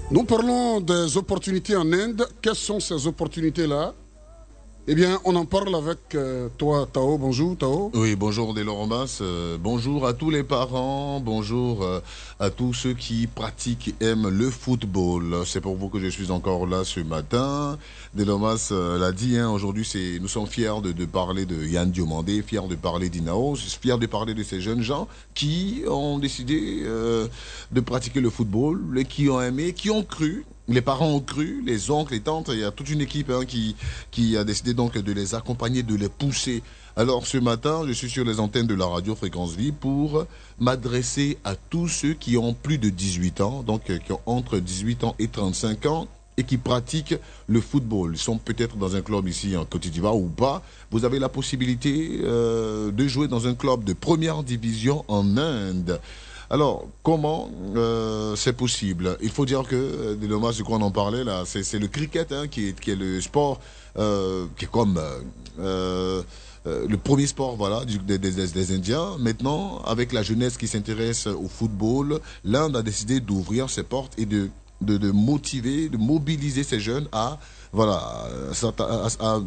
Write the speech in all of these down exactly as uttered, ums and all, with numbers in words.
Nous parlons des opportunités en Inde. Quelles sont ces opportunités-là? Eh bien, on en parle avec euh, toi, Tao. Bonjour, Tao. Oui, bonjour Delors Mas. Euh, bonjour à tous les parents. Bonjour euh, à tous ceux qui pratiquent et aiment le football. C'est pour vous que je suis encore là ce matin. Delors Mas euh, l'a dit, hein, aujourd'hui, c'est, nous sommes fiers de, de parler de Yann Diomandé, fiers de parler d'Inao, fiers de parler de ces jeunes gens qui ont décidé euh, de pratiquer le football et qui ont aimé, qui ont cru. Les parents ont cru, les oncles, les tantes, il y a toute une équipe hein, qui, qui a décidé donc de les accompagner, de les pousser. Alors ce matin, je suis sur les antennes de la radio Fréquence Vie pour m'adresser à tous ceux qui ont plus de dix-huit ans, donc qui ont entre dix-huit ans et trente-cinq ans et qui pratiquent le football. Ils sont peut-être dans un club ici en Côte d'Ivoire ou pas. Vous avez la possibilité euh, de jouer dans un club de première division en Inde. Alors, comment euh, c'est possible? Il faut dire que, euh, de l'hommage, ce qu'on en parlait là, c'est, c'est le cricket hein, qui, est, qui est le sport euh, qui est comme euh, euh, le premier sport voilà, du, des, des, des Indiens. Maintenant, avec la jeunesse qui s'intéresse au football, l'Inde a décidé d'ouvrir ses portes et de, de, de motiver, de mobiliser ces jeunes à voilà, à, à,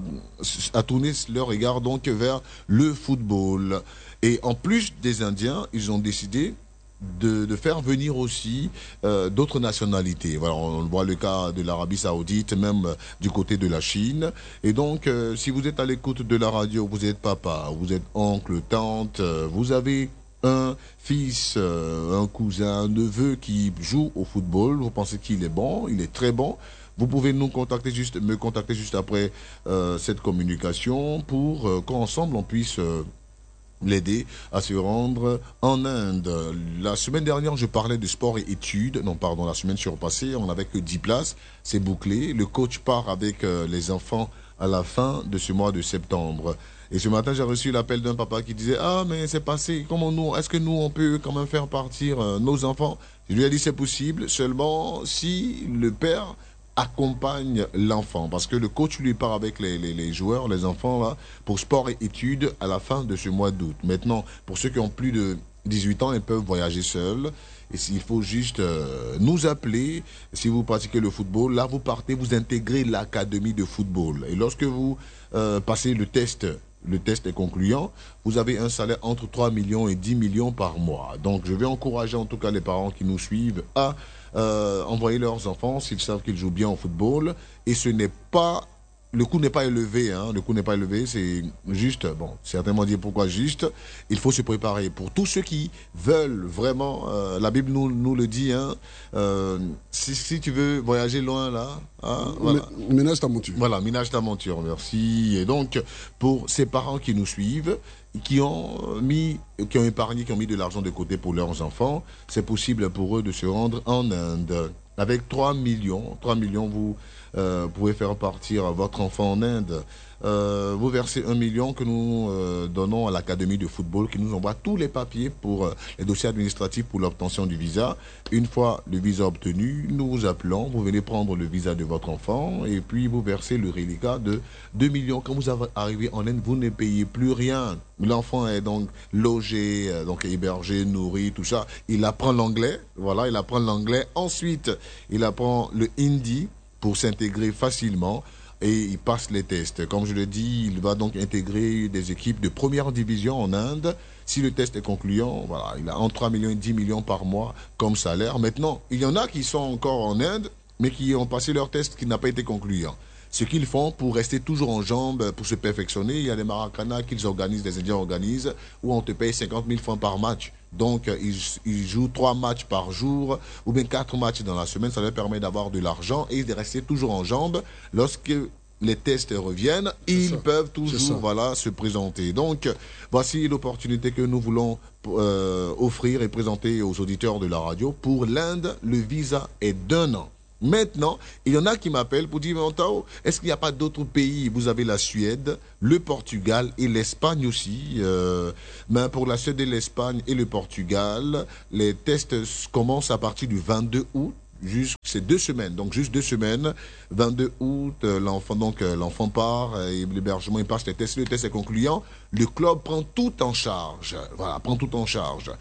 à tourner leur regard donc vers le football. Et en plus des Indiens, ils ont décidé De, de faire venir aussi euh, d'autres nationalités. Voilà, on voit le cas de l'Arabie Saoudite, même euh, du côté de la Chine. Et donc, euh, si vous êtes à l'écoute de la radio, vous êtes papa, vous êtes oncle, tante, euh, vous avez un fils, euh, un cousin, un neveu qui joue au football, vous pensez qu'il est bon, il est très bon, vous pouvez nous contacter juste, me contacter juste après euh, cette communication pour euh, qu'ensemble on puisse euh, l'aider à se rendre en Inde. La semaine dernière, je parlais de sport et études. Non, pardon, la semaine surpassée, on n'avait que dix places. C'est bouclé. Le coach part avec euh, les enfants à la fin de ce mois de septembre. Et ce matin, j'ai reçu l'appel d'un papa qui disait « Ah, mais c'est passé. Comment nous, est-ce que nous, on peut quand même faire partir euh, nos enfants ?» Je lui ai dit « C'est possible, seulement si le père accompagne l'enfant, parce que le coach lui part avec les, les, les joueurs, les enfants là, pour sport et études à la fin de ce mois d'août. Maintenant, pour ceux qui ont plus de dix-huit ans, ils peuvent voyager seuls. Et s'il faut juste euh, nous appeler, si vous pratiquez le football, là vous partez, vous intégrez l'académie de football. Et lorsque vous euh, passez le test, le test est concluant, vous avez un salaire entre trois millions et dix millions par mois. Donc je vais encourager en tout cas les parents qui nous suivent à Euh, envoyer leurs enfants s'ils savent qu'ils jouent bien au football. Et ce n'est pas, le coût n'est pas élevé, hein, le coût n'est pas élevé, c'est juste, bon, certains m'ont dit pourquoi juste, il faut se préparer. Pour tous ceux qui veulent vraiment, euh, la Bible nous, nous le dit, hein, euh, si, si tu veux voyager loin là, hein, voilà. Ménage ta monture. Voilà, ménage ta monture, merci. Et donc, pour ces parents qui nous suivent, qui ont mis, qui ont épargné, qui ont mis de l'argent de côté pour leurs enfants, c'est possible pour eux de se rendre en Inde. Avec trois millions, trois millions, vous euh, pouvez faire partir votre enfant en Inde. Euh, vous versez un million que nous euh, donnons à l'académie de football qui nous envoie tous les papiers pour euh, les dossiers administratifs pour l'obtention du visa. Une fois le visa obtenu, nous vous appelons, vous venez prendre le visa de votre enfant et puis vous versez le reliquat de deux millions. Quand vous arrivez en Inde, vous ne payez plus rien. L'enfant est donc logé, euh, donc hébergé, nourri, tout ça. Il apprend l'anglais, voilà, il apprend l'anglais. Ensuite, il apprend le hindi pour s'intégrer facilement. Et il passe les tests. Comme je le dis, il va donc intégrer des équipes de première division en Inde. Si le test est concluant, voilà, il a entre trois millions et dix millions par mois comme salaire. Maintenant, il y en a qui sont encore en Inde, mais qui ont passé leur test qui n'a pas été concluant. Ce qu'ils font pour rester toujours en jambes, pour se perfectionner, il y a des maracana qu'ils organisent, des Indiens organisent, où on te paye cinquante mille francs par match. Donc, ils, ils jouent trois matchs par jour, ou bien quatre matchs dans la semaine. Ça leur permet d'avoir de l'argent et de rester toujours en jambes. Lorsque les tests reviennent, ils ça. peuvent toujours voilà, se présenter. Donc, voici l'opportunité que nous voulons euh, offrir et présenter aux auditeurs de la radio. Pour l'Inde, le visa est d'un an. Maintenant, il y en a qui m'appellent pour dire, Tao, est-ce qu'il n'y a pas d'autres pays? Vous avez la Suède, le Portugal et l'Espagne aussi. Euh, mais pour la Suède et l'Espagne et le Portugal, les tests commencent à partir du vingt-deux août. Juste, c'est deux semaines, donc juste deux semaines. vingt-deux août, l'enfant, donc l'enfant part, et l'hébergement, il passe les tests. Le test est concluant. Le club prend tout en charge. Voilà, prend tout en charge.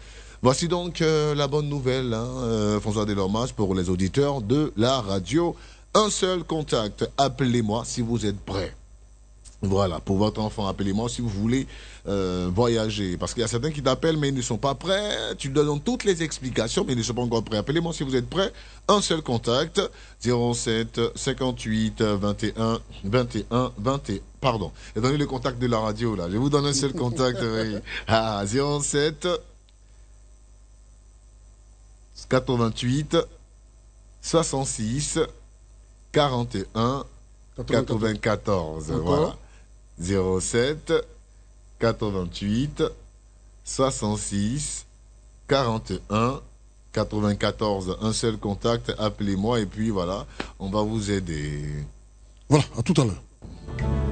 Voici donc euh, la bonne nouvelle, hein, euh, François Delormas, pour les auditeurs de la radio. Un seul contact, appelez-moi si vous êtes prêts. Voilà, pour votre enfant, appelez-moi si vous voulez euh, voyager. Parce qu'il y a certains qui t'appellent, mais ils ne sont pas prêts. Tu leur donnes toutes les explications, mais ils ne sont pas encore prêts. Appelez-moi si vous êtes prêts. Un seul contact, zéro sept cinquante-huit vingt et un vingt et un vingt et un. Pardon, et donnez le contact de la radio, là. Je vous donne un seul contact. Oui. Ah, zéro sept quatre-vingt-huit soixante-six quarante et un quatre-vingt-quatorze. Voilà. zéro sept quatre-vingt-huit soixante-six quarante et un quatre-vingt-quatorze. Un seul contact, appelez-moi et puis voilà, on va vous aider. Voilà, à tout à l'heure.